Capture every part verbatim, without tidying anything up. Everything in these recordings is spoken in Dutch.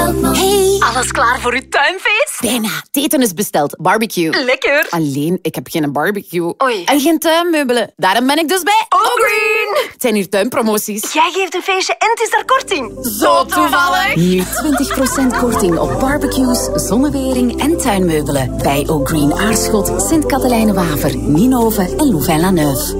Hey, alles klaar voor uw tuinfeest? bijna. Het eten is besteld. Barbecue. Lekker. Alleen, ik heb geen barbecue. Oei. En geen tuinmeubelen. Daarom ben ik dus bij Allgreen. Het zijn hier tuinpromoties. Jij geeft een feestje en het is daar korting. Zo toevallig. Nu twintig procent korting op barbecues, zonnewering en tuinmeubelen. Bij Allgreen Aarschot, Sint-Katelijne-Waver, Ninove en Louvain-la-Neuve.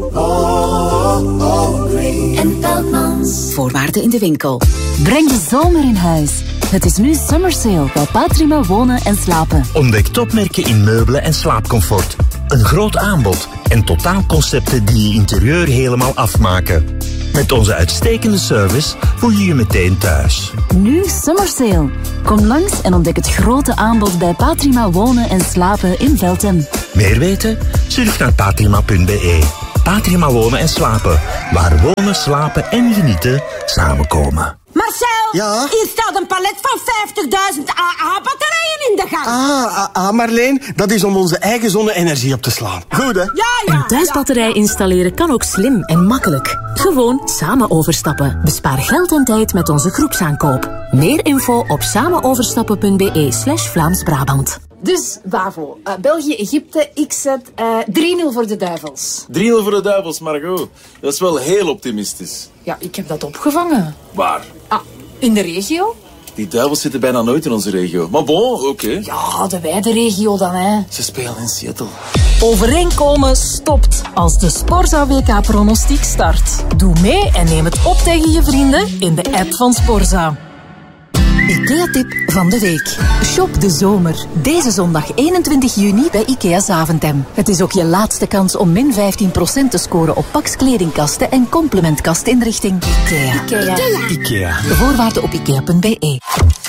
En Peltmans. Voorwaarden in de winkel. Breng de zomer in huis. Het is nu Summer Sale bij Patrima Wonen en Slapen. Ontdek topmerken in meubelen en slaapcomfort. Een groot aanbod en totaalconcepten die je interieur helemaal afmaken. Met onze uitstekende service voel je je meteen thuis. Nu Summer Sale. Kom langs en ontdek het grote aanbod bij Patrima Wonen en Slapen in Veltem. Meer weten? Surf naar patrima punt be. Patrima Wonen en Slapen. Waar wonen, slapen en genieten samenkomen. Marcel, Ja? hier staat een palet van vijftigduizend A A-batterijen in de gang. Ah, ah, ah, Marleen, dat is om onze eigen zonne-energie op te slaan. Goed, hè? Ja, ja. Een thuisbatterij installeren kan ook slim en makkelijk. Gewoon samen overstappen. Bespaar geld en tijd met onze groepsaankoop. Meer info op samenoverstappen punt be slash Vlaams-Brabant. Dus, Bavo, uh, België-Egypte, ik zet uh, drie nul voor de Duivels. drie nul voor de Duivels, Margot. Dat is wel heel optimistisch. Ja, ik heb dat opgevangen. Waar? Ah, in de regio? Die Duivels zitten bijna nooit in onze regio. Maar bon, oké. Okay. Ja, de wijde regio dan, hè. Ze spelen in Seattle. Overeenkomen stopt als de Sporza W K-pronostiek start. Doe mee en neem het op tegen je vrienden in de app van Sporza. IKEA-tip van de week. Shop de zomer. Deze zondag eenentwintig juni bij IKEA Zaventem. Het is ook je laatste kans om min vijftien procent te scoren op Pax kledingkasten en complementkastinrichting. IKEA. IKEA. IKEA. De voorwaarden op ikea punt be.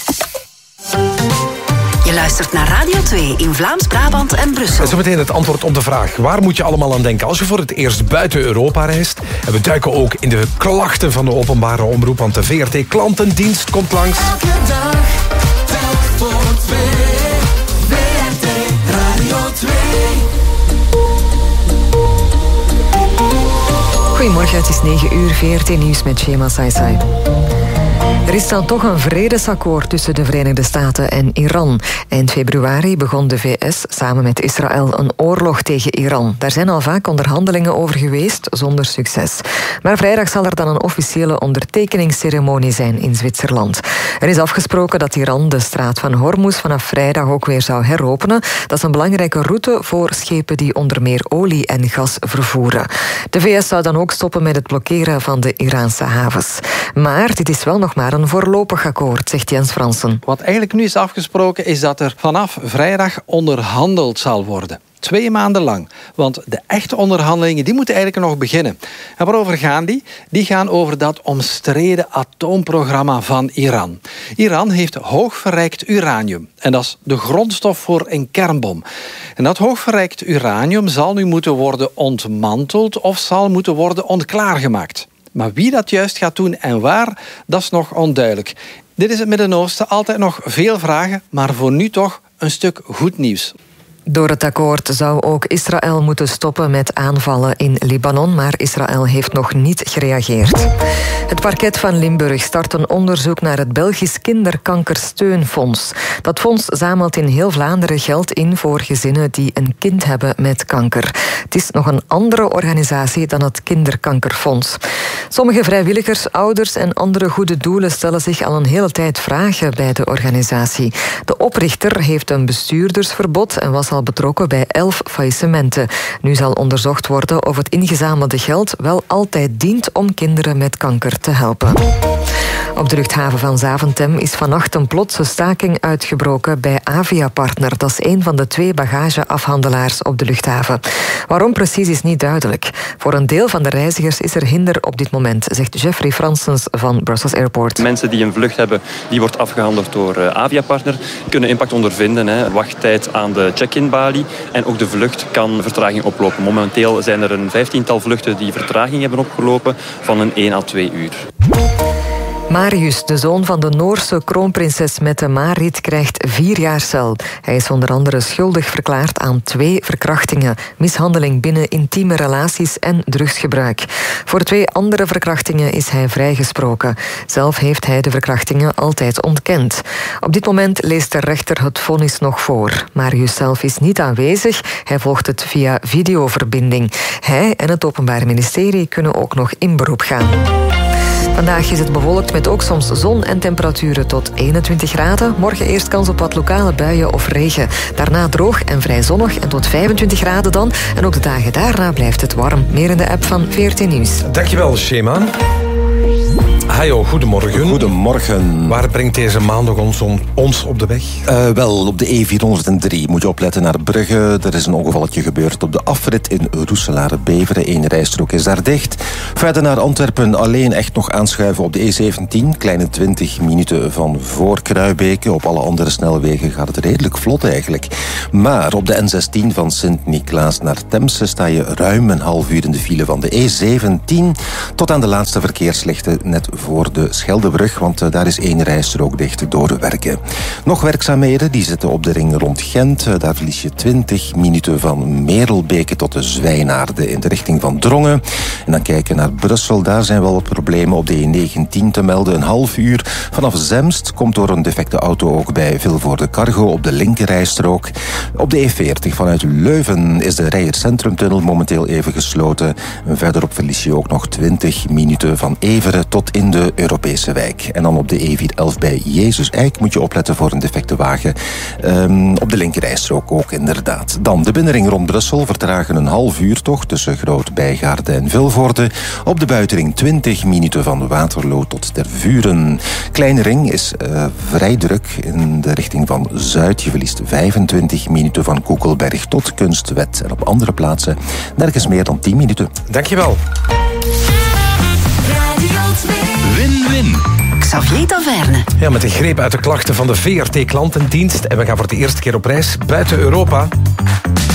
Je luistert naar Radio twee in Vlaams-Brabant en Brussel. En zometeen het antwoord op de vraag: waar moet je allemaal aan denken als je voor het eerst buiten Europa reist? En we duiken ook in de klachten van de openbare omroep, want de V R T Klantendienst komt langs. Elke dag, telk voor twee. V R T Radio twee. Goedemorgen, het is negen uur, V R T Nieuws met Shema Saisai. Er is dan toch een vredesakkoord tussen de Verenigde Staten en Iran. Eind februari begon de V S samen met Israël een oorlog tegen Iran. Daar zijn al vaak onderhandelingen over geweest, zonder succes. Maar vrijdag zal er dan een officiële ondertekeningsceremonie zijn in Zwitserland. Er is afgesproken dat Iran de straat van Hormuz vanaf vrijdag ook weer zou heropenen. Dat is een belangrijke route voor schepen die onder meer olie en gas vervoeren. De V S zou dan ook stoppen met het blokkeren van de Iraanse havens. Maar dit is wel nog maar een voorlopig akkoord, zegt Jens Fransen. Wat eigenlijk nu is afgesproken is dat er vanaf vrijdag onderhandeld zal worden. Twee maanden lang. Want de echte onderhandelingen die moeten eigenlijk nog beginnen. En waarover gaan die? Die gaan over dat omstreden atoomprogramma van Iran. Iran heeft hoogverrijkt uranium. En dat is de grondstof voor een kernbom. En dat hoogverrijkt uranium zal nu moeten worden ontmanteld of zal moeten worden ontklaargemaakt. Maar wie dat juist gaat doen en waar, dat is nog onduidelijk. Dit is het Midden-Oosten, altijd nog veel vragen, maar voor nu toch een stuk goed nieuws. Door het akkoord zou ook Israël moeten stoppen met aanvallen in Libanon, maar Israël heeft nog niet gereageerd. Het parket van Limburg start een onderzoek naar het Belgisch Kinderkankersteunfonds. Dat fonds zamelt in heel Vlaanderen geld in voor gezinnen die een kind hebben met kanker. Het is nog een andere organisatie dan het Kinderkankerfonds. Sommige vrijwilligers, ouders en andere goede doelen stellen zich al een hele tijd vragen bij de organisatie. De oprichter heeft een bestuurdersverbod en was al betrokken bij elf faillissementen. Nu zal onderzocht worden of het ingezamelde geld wel altijd dient om kinderen met kanker te helpen. Op de luchthaven van Zaventem is vannacht een plotse staking uitgebroken bij Avia-partner. Dat is een van de twee bagageafhandelaars op de luchthaven. Waarom precies is niet duidelijk. Voor een deel van de reizigers is er hinder op dit moment, zegt Jeffrey Fransens van Brussels Airport. Mensen die een vlucht hebben, die wordt afgehandeld door Avia-partner, kunnen impact ondervinden. Hè. Wachttijd aan de check-in-balie en ook de vlucht kan vertraging oplopen. Momenteel zijn er een vijftiental vluchten die vertraging hebben opgelopen van een één à twee uur. Marius, de zoon van de Noorse kroonprinses Mette-Marit, krijgt vier jaar cel. Hij is onder andere schuldig verklaard aan twee verkrachtingen, mishandeling binnen intieme relaties en drugsgebruik. Voor twee andere verkrachtingen is hij vrijgesproken. Zelf heeft hij de verkrachtingen altijd ontkend. Op dit moment leest de rechter het vonnis nog voor. Marius zelf is niet aanwezig. Hij volgt het via videoverbinding. Hij en het Openbaar Ministerie kunnen ook nog in beroep gaan. Vandaag is het bewolkt met ook soms zon en temperaturen tot eenentwintig graden. Morgen eerst kans op wat lokale buien of regen. Daarna droog en vrij zonnig en tot vijfentwintig graden dan. En ook de dagen daarna blijft het warm. Meer in de app van V R T Nieuws. Dankjewel, Shema. Hajo, goedemorgen. Goedemorgen. Waar brengt deze maandag ons, on, ons op de weg? Uh, wel, op de E vierhonderddrie moet je opletten naar Brugge. Er is een ongevalletje gebeurd op de afrit in Roeselare-Beveren. Eén rijstrook is daar dicht. Verder naar Antwerpen alleen echt nog aanschuiven op de E zeventien. Kleine twintig minuten van voor Kruibeke. Op alle andere snelwegen gaat het redelijk vlot eigenlijk. Maar op de N zestien van Sint-Niklaas naar Temse sta je ruim een half uur in de file van de E zeventien. Tot aan de laatste verkeerslichten net voor de Scheldebrug, want uh, daar is één rijstrook dicht door werken. Nog werkzaamheden, die zitten op de ring rond Gent. Uh, daar verlies je twintig minuten van Merelbeke tot de Zwijnaarde in de richting van Drongen. En dan kijken naar Brussel, daar zijn wel wat problemen op de E negentien te melden. Een half uur vanaf Zemst komt door een defecte auto ook bij Vilvoorde Cargo op de linkerrijstrook. Op de E veertig vanuit Leuven is de Reijer Centrumtunnel momenteel even gesloten. En verderop verlies je ook nog twintig minuten van Everen tot in de Europese wijk. En dan op de E vierhonderdelf bij Jezus-Eik moet je opletten voor een defecte wagen. Um, op de linkerrijstrook ook inderdaad. Dan de binnenring rond Brussel vertragen een half uur toch tussen Groot-Bijgaarde en Vilvoorde. Op de buitenring twintig minuten van Waterloo tot Tervuren. Kleine ring is uh, vrij druk in de richting van Zuid. Je verliest vijfentwintig minuten van Koekelberg tot Kunstwet. En op andere plaatsen nergens meer dan tien minuten. Dankjewel. Win-win. Xavier Taverne. Ja, met een greep uit de klachten van de V R T-klantendienst. En we gaan voor de eerste keer op reis buiten Europa.